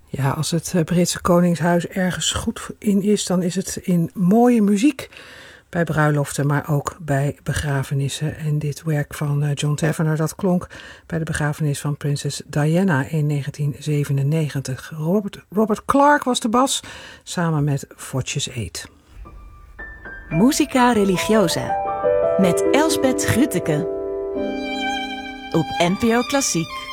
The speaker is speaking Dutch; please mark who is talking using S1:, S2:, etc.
S1: Ja, als het Britse Koningshuis ergens goed in is, dan is het in mooie muziek. Bij bruiloften, maar ook bij begrafenissen. En dit werk van John Tavener, dat klonk bij de begrafenis van prinses Diana in 1997. Robert Clark was de bas, samen met Votjes Eet.
S2: Musica Religiosa met Elsbeth Grütke op NPO Klassiek.